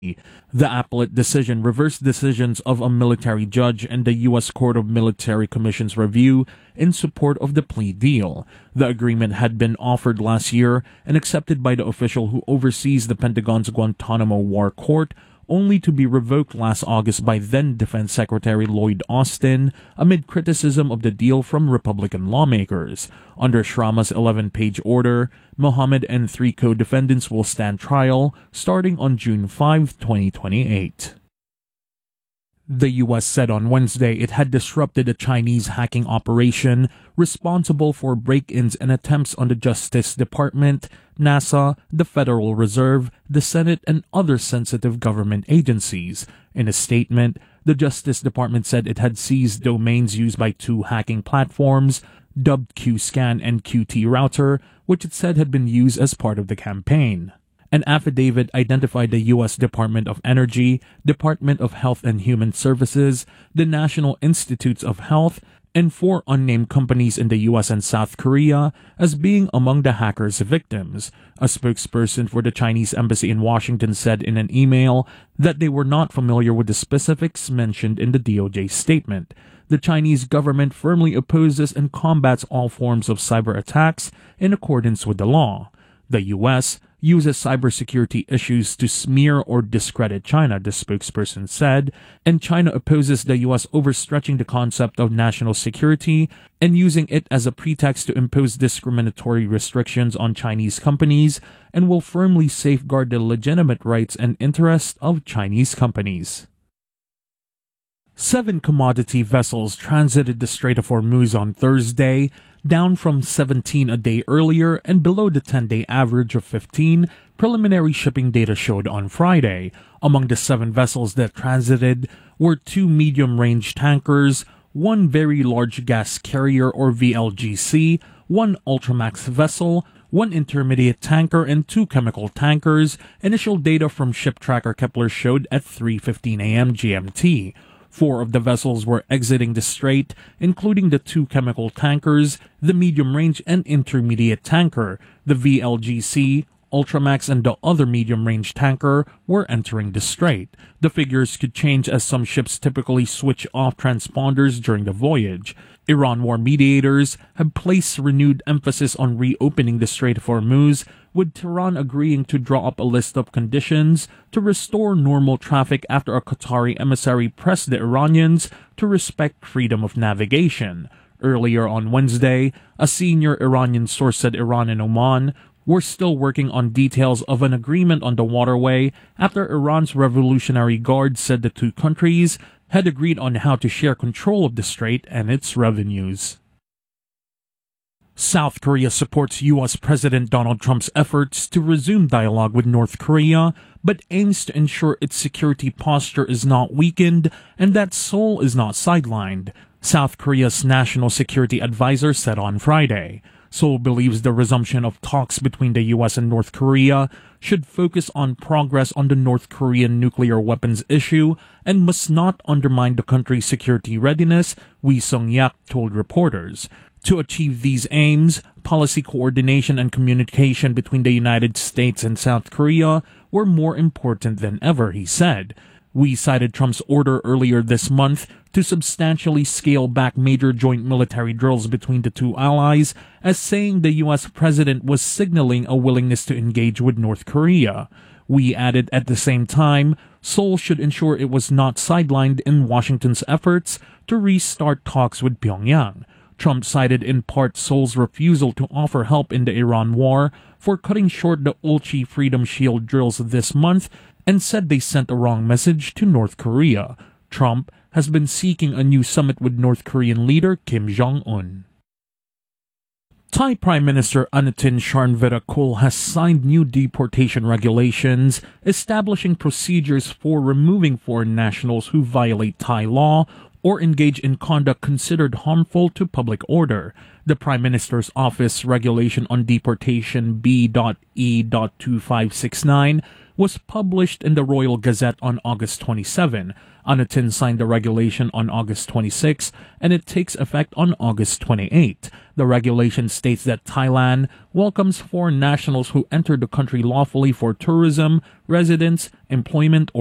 The appellate decision reversed decisions of a military judge and the U.S. Court of Military Commissions review in support of the plea deal. The agreement had been offered last year and accepted by the official who oversees the Pentagon's Guantanamo War Court, only to be revoked last August by then Defense Secretary Lloyd Austin amid criticism of the deal from Republican lawmakers. Under Shrama's 11-page order, Mohammed and 3 co-defendants will stand trial starting on June 5, 2028. The U.S. said on Wednesday it had disrupted a Chinese hacking operation responsible for break-ins and attempts on the Justice Department, NASA, the Federal Reserve, the Senate, and other sensitive government agencies. In a statement, the Justice Department said it had seized domains used by 2 hacking platforms, dubbed QScan and QT Router, which it said had been used as part of the campaign. An affidavit identified the U.S. Department of Energy, Department of Health and Human Services, the National Institutes of Health, and 4 unnamed companies in the U.S. and South Korea as being among the hackers' victims. A spokesperson for the Chinese embassy in Washington said in an email that they were not familiar with the specifics mentioned in the DOJ statement. The Chinese government firmly opposes and combats all forms of cyber attacks in accordance with the law. The U.S. uses cybersecurity issues to smear or discredit China, the spokesperson said, and China opposes the U.S. overstretching the concept of national security and using it as a pretext to impose discriminatory restrictions on Chinese companies, and will firmly safeguard the legitimate rights and interests of Chinese companies. 7 commodity vessels transited the Strait of Hormuz on Thursday, down from 17 a day earlier and below the 10-day average of 15, preliminary shipping data showed on Friday. Among the 7 vessels that transited were 2 medium-range tankers, 1 very large gas carrier or VLGC, 1 Ultramax vessel, 1 intermediate tanker, and 2 chemical tankers. Initial data from ship tracker Kepler showed at 3:15 a.m. GMT. 4 of the vessels were exiting the strait, including the 2 chemical tankers, the medium-range and intermediate tanker. The VLGC, Ultramax, and the other medium-range tanker were entering the strait. The figures could change as some ships typically switch off transponders during the voyage. Iran war mediators have placed renewed emphasis on reopening the Strait of Hormuz, with Tehran agreeing to draw up a list of conditions to restore normal traffic after a Qatari emissary pressed the Iranians to respect freedom of navigation. Earlier on Wednesday, a senior Iranian source said Iran and Oman were still working on details of an agreement on the waterway after Iran's Revolutionary Guard said the 2 countries had agreed on how to share control of the strait and its revenues. South Korea supports U.S. President Donald Trump's efforts to resume dialogue with North Korea, but aims to ensure its security posture is not weakened and that Seoul is not sidelined, South Korea's national security advisor said on Friday. Seoul believes the resumption of talks between the U.S. and North Korea should focus on progress on the North Korean nuclear weapons issue and must not undermine the country's security readiness, Wee Sung-yak told reporters. To achieve these aims, policy coordination and communication between the United States and South Korea were more important than ever, he said. We cited Trump's order earlier this month to substantially scale back major joint military drills between the 2 allies as saying the U.S. president was signaling a willingness to engage with North Korea. We added at the same time, Seoul should ensure it was not sidelined in Washington's efforts to restart talks with Pyongyang. Trump cited in part Seoul's refusal to offer help in the Iran war for cutting short the Ulchi Freedom Shield drills this month and said they sent a wrong message to North Korea. Trump has been seeking a new summit with North Korean leader Kim Jong-un. Thai Prime Minister Anutin Charnvirakul has signed new deportation regulations establishing procedures for removing foreign nationals who violate Thai law or engage in conduct considered harmful to public order. The Prime Minister's Office Regulation on Deportation B.E.2569 was published in the Royal Gazette on August 27. Anutin signed the regulation on August 26, and it takes effect on August 28. The regulation states that Thailand welcomes foreign nationals who enter the country lawfully for tourism, residence, employment, or